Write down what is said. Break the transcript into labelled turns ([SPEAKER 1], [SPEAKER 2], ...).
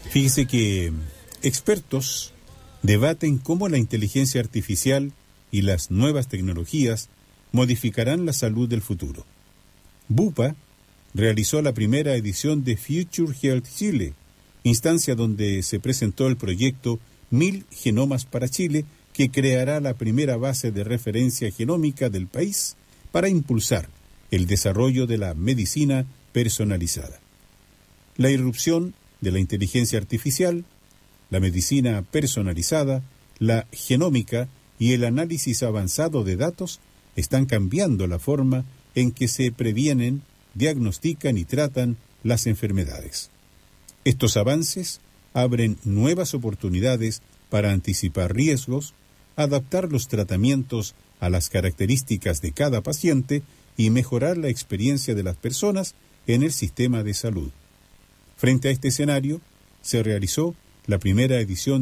[SPEAKER 1] Fíjese que expertos debaten cómo la inteligencia artificial y las nuevas tecnologías modificarán la salud del futuro. Bupa realizó la primera edición de Future Health Chile, instancia donde se presentó el proyecto 1000 Genomas para Chile, que creará la primera base de referencia genómica del país para impulsar el desarrollo de la medicina personalizada. La irrupción de la inteligencia artificial, la medicina personalizada, la genómica y el análisis avanzado de datos están cambiando la forma en que se previenen, diagnostican y tratan las enfermedades. Estos avances abren nuevas oportunidades para anticipar riesgos, adaptar los tratamientos a las características de cada paciente y mejorar la experiencia de las personas en el sistema de salud. Frente a este escenario, se realizó la primera edición